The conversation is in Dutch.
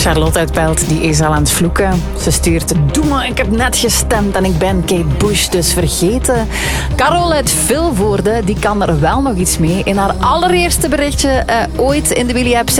Charlotte uit Pelt die is al aan het vloeken. Ze stuurt: doe maar, ik heb net gestemd en ik ben Kate Bush, dus vergeten. Carol uit Vilvoorde, die kan er wel nog iets mee. In haar allereerste berichtje ooit in de Willy-app